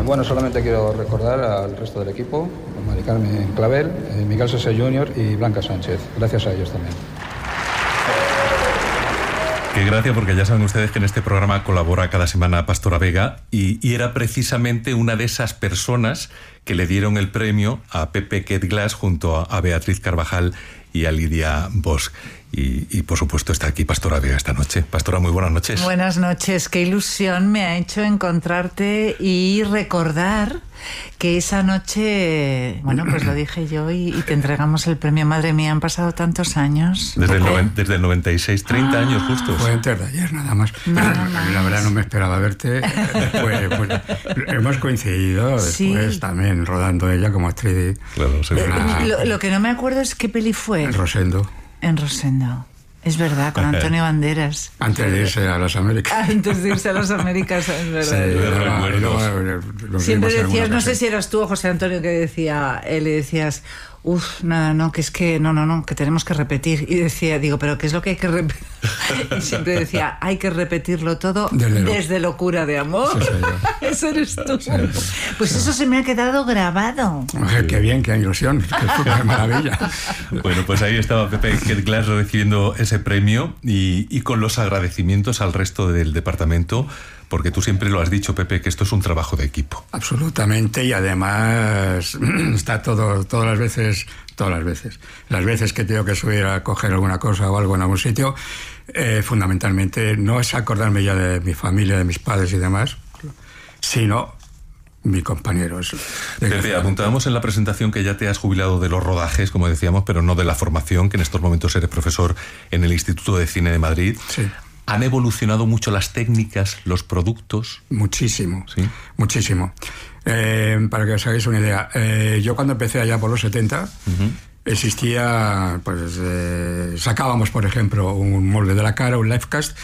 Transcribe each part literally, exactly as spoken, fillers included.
Bueno, solamente quiero recordar al resto del equipo, Mari Carmen Clavel, eh, Miguel Sese junior y Blanca Sánchez. Gracias a ellos también. Qué gracia, porque ya saben ustedes que en este programa colabora cada semana Pastora Vega y, y era precisamente una de esas personas que le dieron el premio a Pepe Kate Glass junto a, a Beatriz Carvajal y a Lidia Bosch. Y, y por supuesto está aquí Pastora Vega esta noche. Pastora, muy buenas noches. Buenas noches, qué ilusión me ha hecho encontrarte y recordar que esa noche, bueno, pues lo dije yo y, y te entregamos el premio. Madre mía, han pasado tantos años. Desde el, noven, desde el noventa y seis, treinta ah, años justos. Fue antes de ayer, nada más. Nada más. La verdad no me esperaba verte. Después, pues, hemos coincidido después sí. también rodando ella como actriz. Claro, sí. una... lo, lo que no me acuerdo es qué peli fue. En Rosendo. En Rosendo. Es verdad, con Antonio Banderas. Antes de irse a las Américas. Antes de irse a las Américas, es verdad. Sí, no, no, no, siempre decías, no sé si eras tú o José Antonio que decía, él le decías, uff, no, no, que es que, no, no, no, que tenemos que repetir. Y decía, digo, ¿pero qué es lo que hay que repetir? Y siempre decía, hay que repetirlo todo desde, desde Locura de Amor. Sí, sí, eso eres tú. Sí, sí. Pues eso se me ha quedado grabado. Oye, qué bien, qué ilusión, qué maravilla. Bueno, pues ahí estaba Pepe Kate Glass recibiendo ese premio y, y con los agradecimientos al resto del departamento, porque tú siempre lo has dicho, Pepe, que esto es un trabajo de equipo. Absolutamente, y además está todo, todas las veces, todas las veces, las veces que tengo que subir a coger alguna cosa o algo en algún sitio, eh, fundamentalmente no es acordarme ya de mi familia, de mis padres y demás, sino mis compañeros. Pepe, apuntábamos en la presentación que ya te has jubilado de los rodajes, como decíamos, pero no de la formación, que en estos momentos eres profesor en el Instituto de Cine de Madrid. Sí. ¿Han evolucionado mucho las técnicas, los productos? Muchísimo, ¿sí? Muchísimo. Eh, para que os hagáis una idea, eh, yo cuando empecé allá por los setenta, uh-huh. existía, pues, eh, sacábamos, por ejemplo, un molde de la cara, un live cast,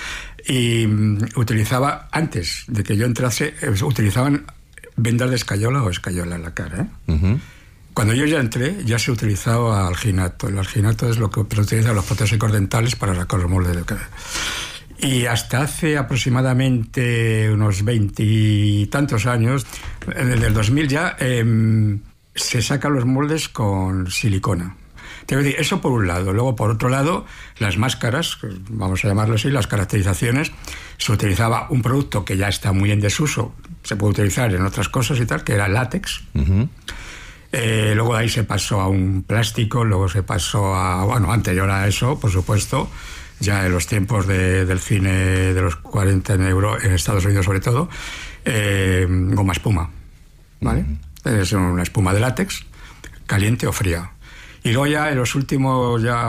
y um, utilizaba, antes de que yo entrase, eh, utilizaban vendas de escayola o escayola en la cara, ¿eh? Uh-huh. Cuando yo ya entré, ya se utilizaba alginato. El alginato es lo que utilizan los protésicos dentales para sacar los moldes de cara. Y hasta hace aproximadamente unos veintitantos años, desde el dos mil ya, eh, se sacan los moldes con silicona. Te voy a decir, eso por un lado. Luego, por otro lado, las máscaras, vamos a llamarlo así, las caracterizaciones, se utilizaba un producto que ya está muy en desuso, se puede utilizar en otras cosas y tal, que era látex. Uh-huh. Eh, luego de ahí se pasó a un plástico, luego se pasó a... Bueno, anterior a eso, por supuesto, ya en los tiempos de, del cine de los cuarenta en, Euro, en Estados Unidos sobre todo, eh, goma espuma, ¿vale? Uh-huh. Es una espuma de látex, caliente o fría. Y luego ya en los últimos ya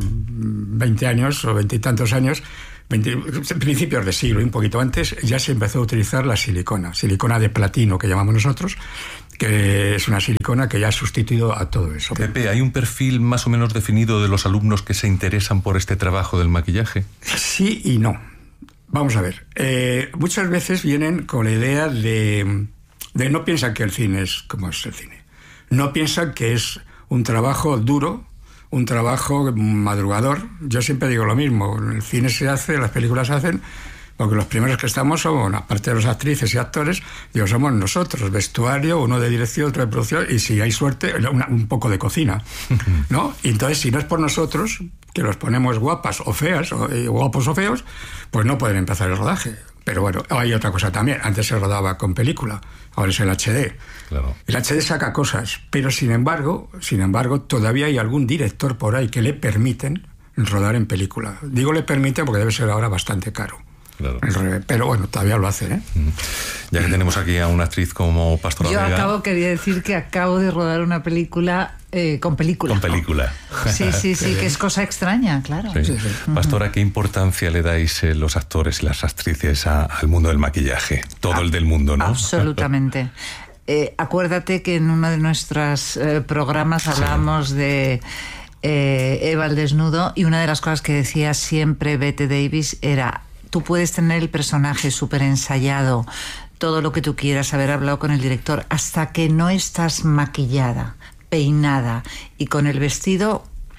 veinte años o veintitantos años, veinte, principios de siglo y un poquito antes, ya se empezó a utilizar la silicona, silicona de platino que llamamos nosotros, que es una silicona que ya ha sustituido a todo eso. Pepe, ¿hay un perfil más o menos definido de los alumnos que se interesan por este trabajo del maquillaje? Sí y no. Vamos a ver. Eh, muchas veces vienen con la idea de, de no piensan que el cine es como es el cine. No piensan que es un trabajo duro, un trabajo madrugador. Yo siempre digo lo mismo. El cine se hace, las películas se hacen, porque los primeros que estamos somos, aparte de las actrices y actores, digo, somos nosotros, vestuario, uno de dirección, otro de producción, y si hay suerte, una, un poco de cocina, ¿no? Y entonces, si no es por nosotros, que los ponemos guapas o feas, o eh, guapos o feos, pues no pueden empezar el rodaje. Pero bueno, hay otra cosa también. Antes se rodaba con película, ahora es el H D. Claro. El H D saca cosas, pero sin embargo, sin embargo, todavía hay algún director por ahí que le permiten rodar en película. Digo le permiten porque debe ser ahora bastante caro. Claro. Pero bueno, todavía lo hace, ¿eh? Ya que tenemos aquí a una actriz como Pastora Yo Vega. acabo, quería decir que acabo de rodar una película eh, con película. Con película. Sí, sí, sí, que es cosa extraña, claro. Sí. Sí, sí. Pastora, ¿qué importancia le dais eh, los actores y las actrices a, al mundo del maquillaje? Todo el del mundo, ¿no? Absolutamente. Eh, acuérdate que en uno de nuestros eh, programas hablamos sí. de eh, Eva al desnudo, y una de las cosas que decía siempre Bette Davis era: tú puedes tener el personaje súper ensayado, todo lo que tú quieras, haber hablado con el director, hasta que no estás maquillada, peinada y con el vestido,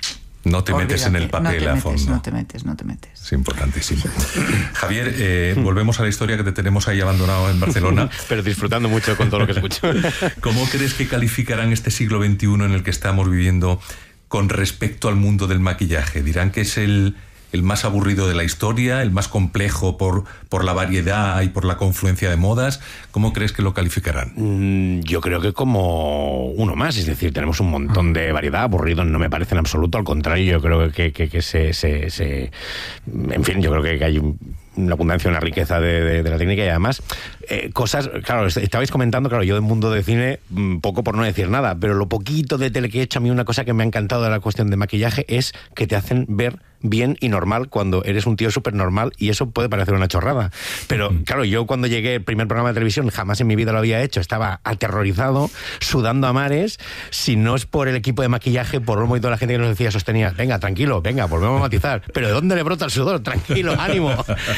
No te metes Olvídate, en el papel no te a metes, fondo. No te metes, no te metes. Es importantísimo. Javier, eh, volvemos a la historia que te tenemos ahí abandonado en Barcelona. Pero disfrutando mucho con todo lo que escucho. ¿Cómo crees que calificarán este siglo veintiuno en el que estamos viviendo con respecto al mundo del maquillaje? ¿Dirán que es el, el más aburrido de la historia, el más complejo por, por la variedad y por la confluencia de modas? ¿Cómo crees que lo calificarán? Mm, yo creo que como uno más, es decir, tenemos un montón de variedad. Aburridos no me parece en absoluto, al contrario, yo creo que, que, que se, se, se... En fin, yo creo que hay un... una abundancia, una riqueza de, de, de la técnica y además eh, cosas, claro, estabais comentando, claro, yo del mundo de cine poco por no decir nada, pero lo poquito de tele que he hecho, a mí una cosa que me ha encantado de la cuestión de maquillaje es que te hacen ver bien y normal cuando eres un tío súper normal, y eso puede parecer una chorrada, pero claro, yo cuando llegué al primer programa de televisión, jamás en mi vida lo había hecho, estaba aterrorizado, sudando a mares, si no es por el equipo de maquillaje, por un momento la gente que nos decía, sostenía, venga, tranquilo, venga, volvemos a matizar, pero ¿de dónde le brota el sudor? Tranquilo, ánimo.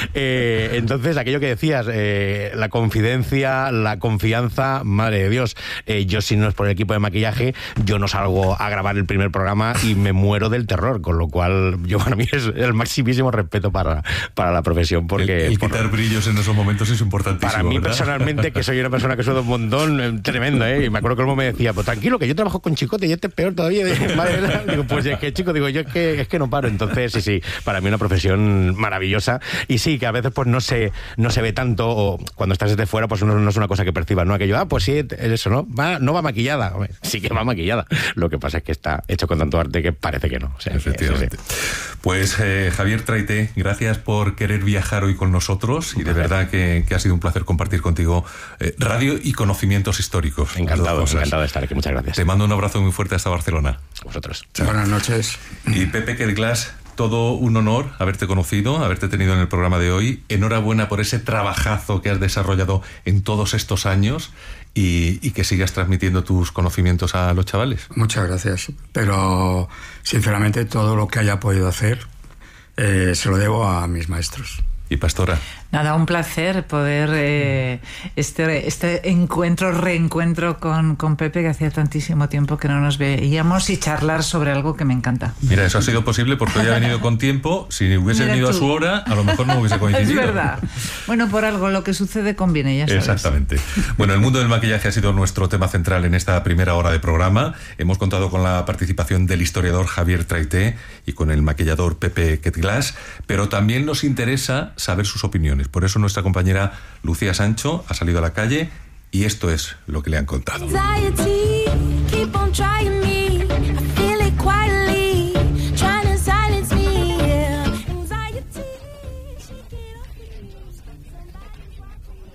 Eh, entonces, aquello que decías, eh, la confidencia, la confianza, madre de Dios, eh, yo si no es por el equipo de maquillaje, yo no salgo a grabar el primer programa y me muero del terror, con lo cual yo para mí es el maximísimo respeto para, para la profesión, porque... El, el por, quitar brillos en esos momentos es importantísimo, para mí, ¿verdad? personalmente, que soy una persona que suda un montón, eh, tremendo, ¿eh? Y me acuerdo que Olmo me decía, pues tranquilo, que yo trabajo con chicote y este es peor todavía. Madre mía. Digo, pues es que, chico, digo, yo es que, es que no paro. Entonces, sí, sí, para mí una profesión maravillosa. Y sí, que a veces pues no se, no se ve tanto, o cuando estás desde fuera, pues no, no es una cosa que percibas, ¿no? Aquello, ah, pues sí, eso, ¿no? Va, no va maquillada. Hombre, sí que va maquillada. Lo que pasa es que está hecho con tanto arte que parece que no. O sea, efectivamente. Que, sí, sí. Pues eh, Javier Traité, gracias por querer viajar hoy con nosotros, y de verdad que, que ha sido un placer compartir contigo eh, radio y conocimientos históricos. Encantado, encantado de estar aquí. Muchas gracias. Te mando un abrazo muy fuerte hasta Barcelona. Vosotros. Chao. Buenas noches. Y Pepe Quet Glass, todo un honor haberte conocido, haberte tenido en el programa de hoy. Enhorabuena por ese trabajazo que has desarrollado en todos estos años, y, y que sigas transmitiendo tus conocimientos a los chavales. Muchas gracias. Pero, sinceramente, todo lo que haya podido hacer eh, se lo debo a mis maestros. Y Pastora. Nada, un placer poder eh, este, este encuentro, reencuentro con, con Pepe, que hacía tantísimo tiempo que no nos veíamos, y charlar sobre algo que me encanta. Mira, eso ha sido posible porque hoy ha venido con tiempo. Si hubiese Mira venido tú. a su hora, a lo mejor no hubiese coincidido. Es verdad. Bueno, por algo lo que sucede conviene, ya sabes. Exactamente. Bueno, el mundo del maquillaje ha sido nuestro tema central en esta primera hora de programa. Hemos contado con la participación del historiador Javier Traité y con el maquillador Pepe Quet Glass, pero también nos interesa saber sus opiniones. Por eso nuestra compañera Lucía Sancho ha salido a la calle y esto es lo que le han contado. Anxiety, keep on trying me.